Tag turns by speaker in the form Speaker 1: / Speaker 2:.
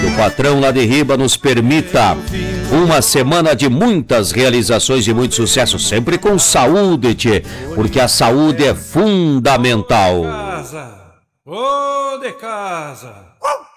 Speaker 1: Que o patrão lá de riba nos permita uma semana de muitas realizações e muito sucesso, sempre com saúde, tchê, porque a saúde é fundamental.
Speaker 2: Ô de casa!